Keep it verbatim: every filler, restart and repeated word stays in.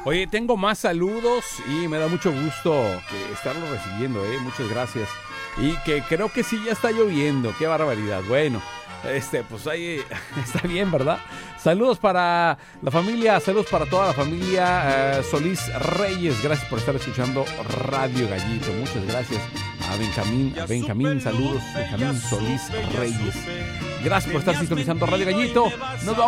Oye, tengo más saludos y me da mucho gusto que estarlos recibiendo, ¿eh? Muchas gracias. Y que creo que sí ya está lloviendo, qué barbaridad. Bueno, este, pues ahí está bien, ¿verdad? Saludos para la familia, saludos para toda la familia. Uh, Solís Reyes, gracias por estar escuchando Radio Gallito. Muchas gracias a Benjamín, a Benjamín, saludos, Benjamín Solís Reyes. Gracias por estar sintonizando Radio Gallito. Nos vamos.